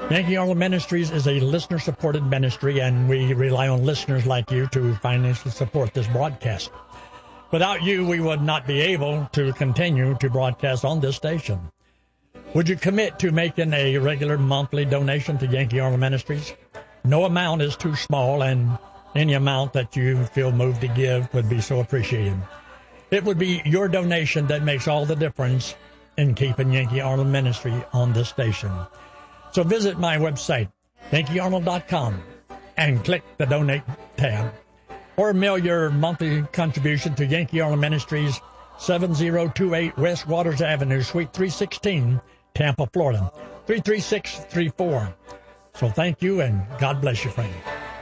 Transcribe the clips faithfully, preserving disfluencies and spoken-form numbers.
Yankee Arnold Ministries is a listener-supported ministry, and we rely on listeners like you to financially support this broadcast. Without you, we would not be able to continue to broadcast on this station. Would you commit to making a regular monthly donation to Yankee Arnold Ministries? No amount is too small, and any amount that you feel moved to give would be so appreciated. It would be your donation that makes all the difference in keeping Yankee Arnold Ministry on this station. So visit my website, Yankee Arnold dot com, and click the Donate tab. Or mail your monthly contribution to Yankee Arnold Ministries, seven oh two eight West Waters Avenue, Suite three sixteen, Tampa, Florida, three three six three four. So thank you, and God bless you, friend.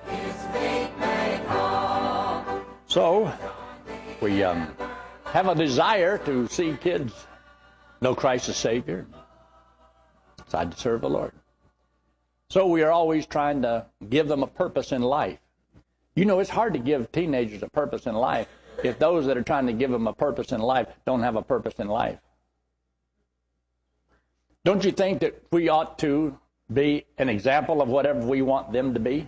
So, we um, have a desire to see kids know Christ as Savior, decide to serve the Lord. So we are always trying to give them a purpose in life. You know, it's hard to give teenagers a purpose in life if those that are trying to give them a purpose in life don't have a purpose in life. Don't you think that we ought to be an example of whatever we want them to be?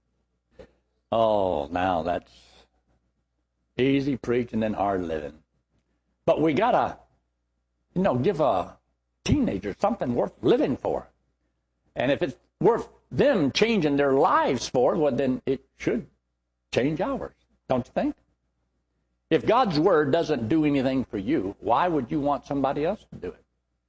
Oh, now that's easy preaching and hard living. But we got to, you know, give a teenager something worth living for. And if it's worth them changing their lives for, well, then it should change ours, don't you think? If God's Word doesn't do anything for you, why would you want somebody else to do it?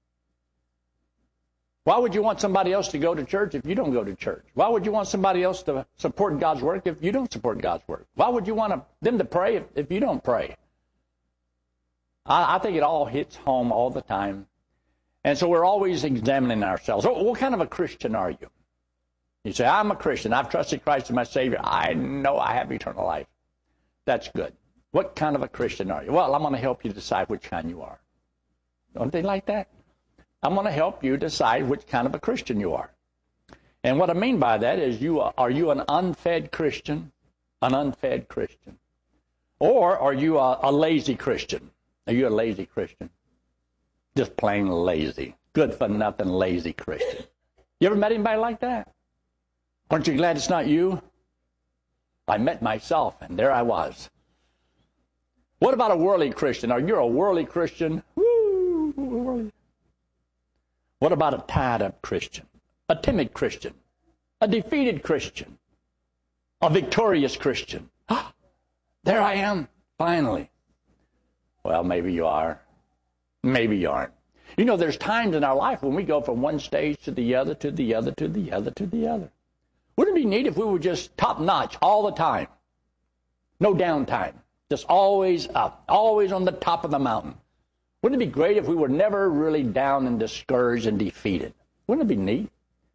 Why would you want somebody else to go to church if you don't go to church? Why would you want somebody else to support God's work if you don't support God's work? Why would you want them to pray if, if you don't pray? I, I think it all hits home all the time. And so we're always examining ourselves. What, what kind of a Christian are you? You say, I'm a Christian. I've trusted Christ as my Savior. I know I have eternal life. That's good. What kind of a Christian are you? Well, I'm going to help you decide which kind you are. Don't they like that? I'm going to help you decide which kind of a Christian you are. And what I mean by that is, you are, are you an unfed Christian? An unfed Christian? Or are you a, a lazy Christian? Are you a lazy Christian? Just plain lazy. Good for nothing lazy Christian. You ever met anybody like that? Aren't you glad it's not you? I met myself, and there I was. What about a worldly Christian? Are you a worldly Christian? Woo, worldly. What about a tied-up Christian? A timid Christian? A defeated Christian? A victorious Christian? Ah, there I am, finally. Well, maybe you are. Maybe you aren't. You know, there's times in our life when we go from one stage to the other, to the other, to the other, to the other. Wouldn't it be neat if we were just top-notch all the time? No downtime. Just always up, always on the top of the mountain. Wouldn't it be great if we were never really down and discouraged and defeated? Wouldn't it be neat?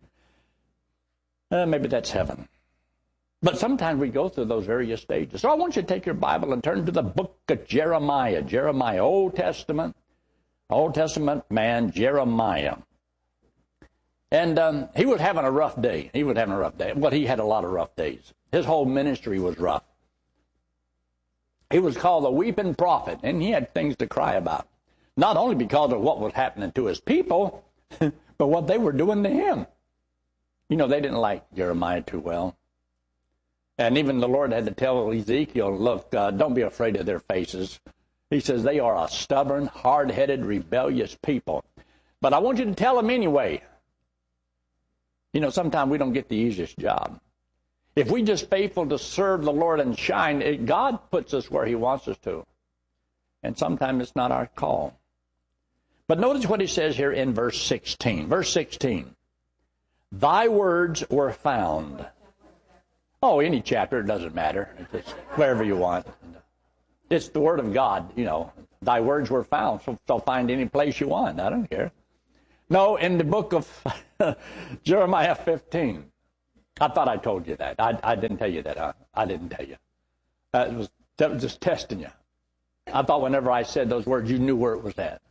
Uh, maybe that's heaven. But sometimes we go through those various stages. So I want you to take your Bible and turn to the book of Jeremiah. Jeremiah, Old Testament, Old Testament man, Jeremiah. And um, he was having a rough day. He was having a rough day. Well, he had a lot of rough days. His whole ministry was rough. He was called the weeping prophet, and he had things to cry about. Not only because of what was happening to his people, but what they were doing to him. You know, they didn't like Jeremiah too well. And even the Lord had to tell Ezekiel, look, uh, don't be afraid of their faces. He says they are a stubborn, hard-headed, rebellious people. But I want you to tell them anyway. You know, sometimes we don't get the easiest job. If we just faithful to serve the Lord and shine, it, God puts us where he wants us to. And sometimes it's not our call. But notice what he says here in verse sixteen. Verse sixteen. Thy words were found. Oh, any chapter, it doesn't matter. It's wherever you want. It's the word of God, you know. Thy words were found, so, so find any place you want. I don't care. No, in the book of Jeremiah fifteen. I thought I told you that. I, I didn't tell you that. Huh? I didn't tell you. Uh, it was, that was just testing you. I thought whenever I said those words, you knew where it was at.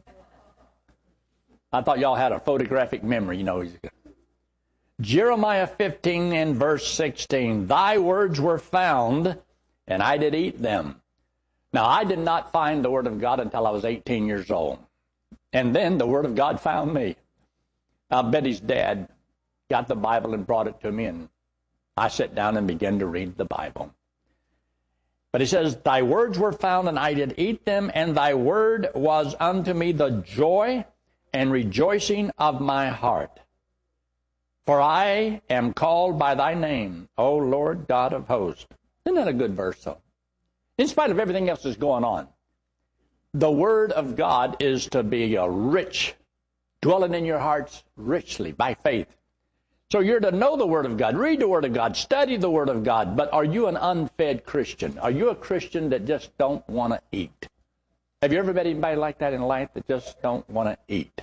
I thought y'all had a photographic memory, you know. Jeremiah fifteen and verse sixteen. Thy words were found, and I did eat them. Now, I did not find the Word of God until I was eighteen years old. And then the Word of God found me. I bet his dad got the Bible and brought it to me, and I sat down and began to read the Bible. But he says, thy words were found, and I did eat them, and thy word was unto me the joy and rejoicing of my heart. For I am called by thy name, O Lord God of hosts. Isn't that a good verse, though? In spite of everything else that's going on, the word of God is to be a rich, dwelling in your hearts richly by faith. So you're to know the Word of God, read the Word of God, study the Word of God, but are you an unfed Christian? Are you a Christian that just don't want to eat? Have you ever met anybody like that in life that just don't want to eat?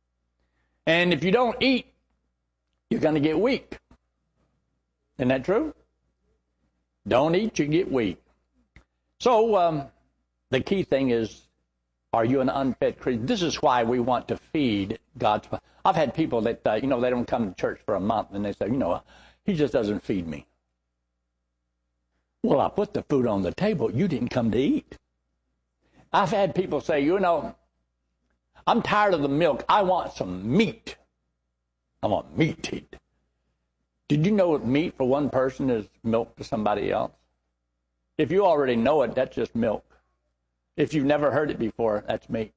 And if you don't eat, you're going to get weak. Isn't that true? Don't eat, you get weak. So um, the key thing is, are you an unfed Christian? This is why we want to feed God's. I've had people that, uh, you know, they don't come to church for a month, and they say, you know, he just doesn't feed me. Well, I put the food on the table. You didn't come to eat. I've had people say, you know, I'm tired of the milk. I want some meat. I want meat to eat. Did you know that meat for one person is milk to somebody else? If you already know it, that's just milk. If you've never heard it before, that's meat.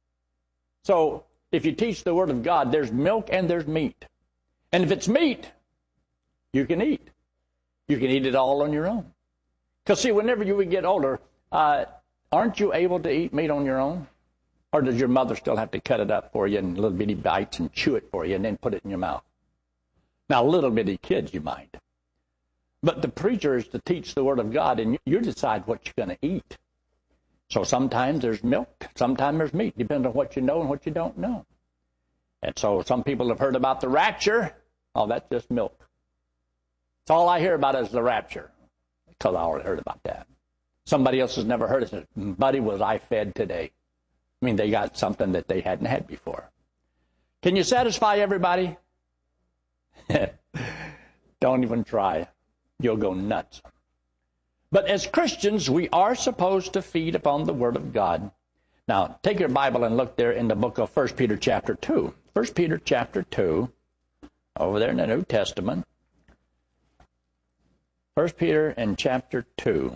So if you teach the Word of God, there's milk and there's meat. And if it's meat, you can eat. You can eat it all on your own. Because, see, whenever you get older, uh, aren't you able to eat meat on your own? Or does your mother still have to cut it up for you in little bitty bites and chew it for you and then put it in your mouth? Now, little bitty kids, you might. But the preacher is to teach the Word of God, and you decide what you're going to eat. So sometimes there's milk, sometimes there's meat, depends on what you know and what you don't know. And so some people have heard about the rapture. Oh, that's just milk. That's all I hear about is the rapture, because I already heard about that. Somebody else has never heard it. Buddy, was I fed today? I mean, they got something that they hadn't had before. Can you satisfy everybody? Don't even try. You'll go nuts. But as Christians, we are supposed to feed upon the Word of God. Now, take your Bible and look there in the book of First Peter chapter two. First Peter chapter two, over there in the New Testament. First Peter in chapter two.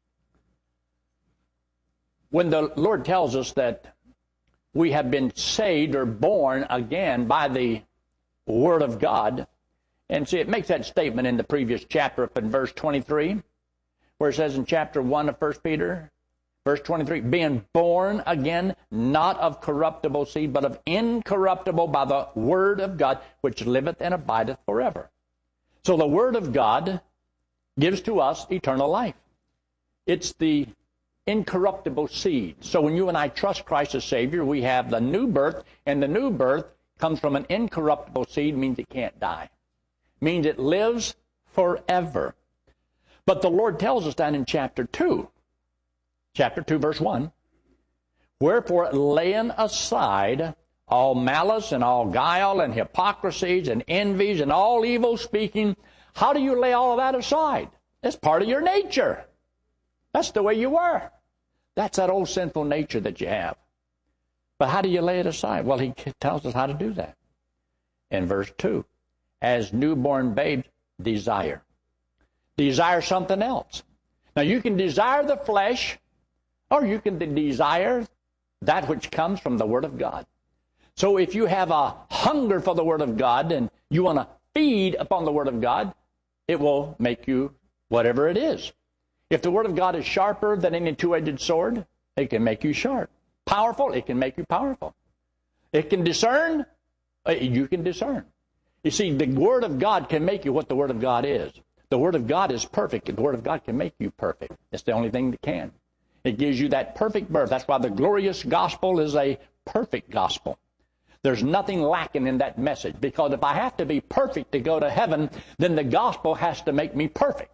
When the Lord tells us that we have been saved or born again by the Word of God, and see, it makes that statement in the previous chapter up in verse twenty-three. Where it says in chapter one of First Peter, verse twenty-three, being born again, not of corruptible seed, but of incorruptible by the Word of God, which liveth and abideth forever. So the Word of God gives to us eternal life. It's the incorruptible seed. So when you and I trust Christ as Savior, we have the new birth, and the new birth comes from an incorruptible seed, means it can't die. Means it lives forever. But the Lord tells us that in chapter two, chapter two, verse one, wherefore laying aside all malice and all guile and hypocrisies and envies and all evil speaking, how do you lay all of that aside? It's part of your nature. That's the way you were. That's that old sinful nature that you have. But how do you lay it aside? Well, he tells us how to do that. In verse two, as newborn babes desire. Desire something else. Now, you can desire the flesh, or you can desire that which comes from the Word of God. So if you have a hunger for the Word of God and you want to feed upon the Word of God, it will make you whatever it is. If the Word of God is sharper than any two-edged sword, it can make you sharp. Powerful, it can make you powerful. It can discern, you can discern. You see, the Word of God can make you what the Word of God is. The Word of God is perfect, and the Word of God can make you perfect. It's the only thing that can. It gives you that perfect birth. That's why the glorious gospel is a perfect gospel. There's nothing lacking in that message, because if I have to be perfect to go to heaven, then the gospel has to make me perfect.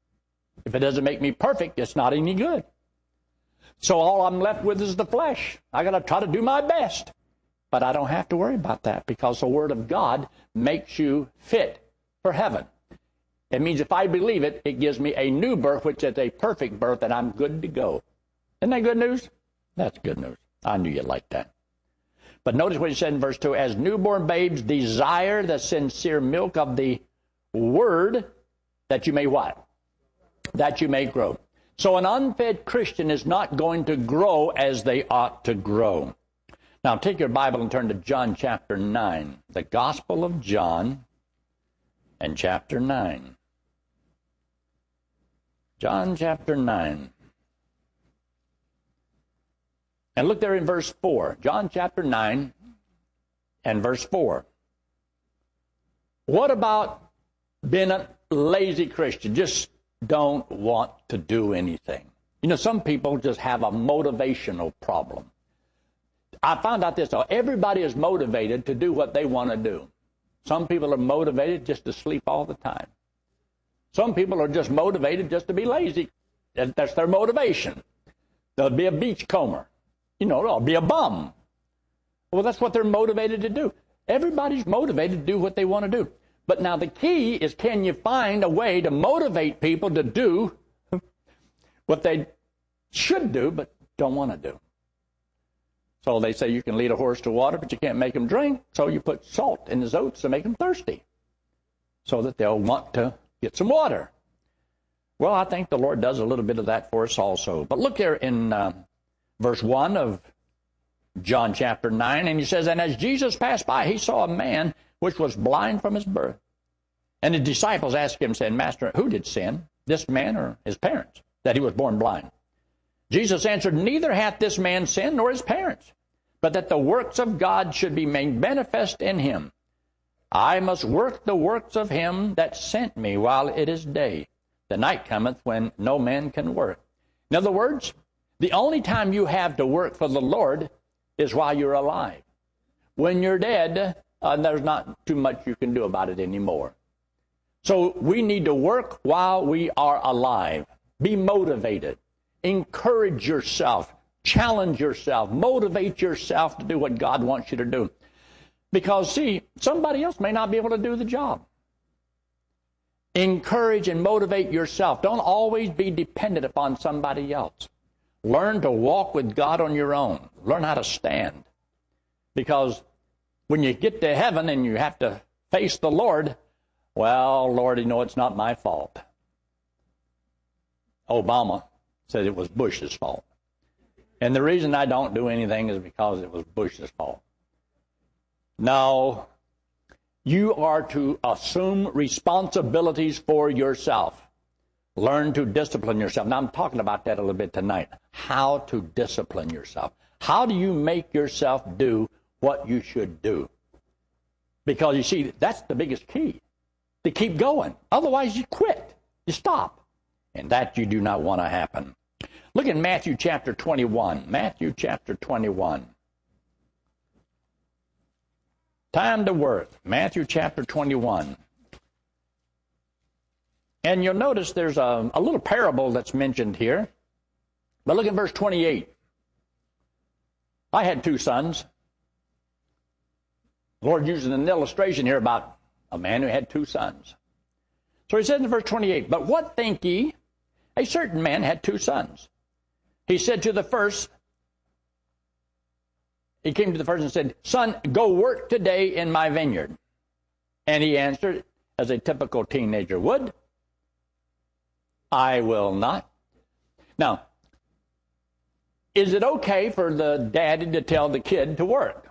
If it doesn't make me perfect, it's not any good. So all I'm left with is the flesh. I got to try to do my best. But I don't have to worry about that, because the Word of God makes you fit for heaven. It means if I believe it, it gives me a new birth, which is a perfect birth, and I'm good to go. Isn't that good news? That's good news. I knew you'd like that. But notice what he said in verse two, as newborn babes desire the sincere milk of the word, that you may what? That you may grow. So an unfed Christian is not going to grow as they ought to grow. Now take your Bible and turn to John chapter nine. The Gospel of John and chapter nine. John chapter nine. And look there in verse four. John chapter nine and verse four. What about being a lazy Christian? Just don't want to do anything. You know, some people just have a motivational problem. I found out this, though. Everybody is motivated to do what they want to do. Some people are motivated just to sleep all the time. Some people are just motivated just to be lazy. That's their motivation. They'll be a beachcomber. You know, they'll be a bum. Well, that's what they're motivated to do. Everybody's motivated to do what they want to do. But now the key is, can you find a way to motivate people to do what they should do but don't want to do? So they say you can lead a horse to water, but you can't make them drink. So you put salt in his oats to make them thirsty so that they'll want to get some water. Well, I think the Lord does a little bit of that for us also. But look here in uh, verse one of John chapter nine, and he says, and as Jesus passed by, he saw a man which was blind from his birth. And the disciples asked him, saying, Master, who did sin, this man or his parents, that he was born blind? Jesus answered, neither hath this man sinned nor his parents, but that the works of God should be made manifest in him. I must work the works of him that sent me while it is day. The night cometh when no man can work. In other words, the only time you have to work for the Lord is while you're alive. When you're dead, uh, there's not too much you can do about it anymore. So we need to work while we are alive. Be motivated. Encourage yourself. Challenge yourself. Motivate yourself to do what God wants you to do. Because, see, somebody else may not be able to do the job. Encourage and motivate yourself. Don't always be dependent upon somebody else. Learn to walk with God on your own. Learn how to stand. Because when you get to heaven and you have to face the Lord, well, Lord, you know, it's not my fault. Obama said it was Bush's fault. And the reason I don't do anything is because it was Bush's fault. No, you are to assume responsibilities for yourself. Learn to discipline yourself. Now, I'm talking about that a little bit tonight. How to discipline yourself. How do you make yourself do what you should do? Because, you see, that's the biggest key, to keep going. Otherwise, you quit. You stop. And that you do not want to happen. Look in Matthew chapter twenty-one. Matthew chapter twenty-one. Time to work. Matthew chapter twenty-one. And you'll notice there's a, a little parable that's mentioned here. But look at verse twenty-eight. I had two sons. The Lord uses an illustration here about a man who had two sons. So he says in verse twenty-eight, but what think ye? A certain man had two sons. He said to the first, he came to the first and said, son, go work today in my vineyard. And he answered, as a typical teenager would, I will not. Now, is it okay for the daddy to tell the kid to work?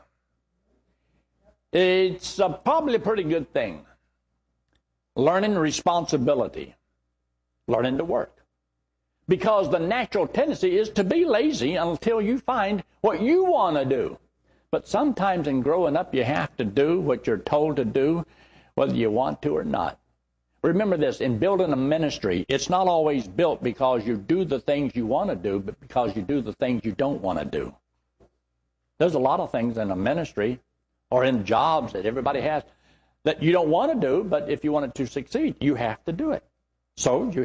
It's a, probably a pretty good thing. Learning responsibility. Learning to work. Because the natural tendency is to be lazy until you find what you want to do. But sometimes in growing up, you have to do what you're told to do, whether you want to or not. Remember this, in building a ministry, it's not always built because you do the things you want to do, but because you do the things you don't want to do. There's a lot of things in a ministry or in jobs that everybody has that you don't want to do, but if you want it to succeed, you have to do it. So you